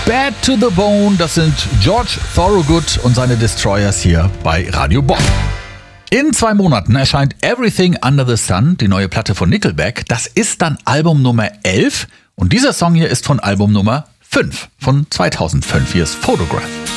Bad to the Bone, das sind George Thorogood und seine Destroyers hier bei Radio Bob. In 2 Monaten erscheint Everything Under the Sun, die neue Platte von Nickelback. Das ist dann Album Nummer 11 und dieser Song hier ist von Album Nummer 5 von 2005. Hier ist Photograph.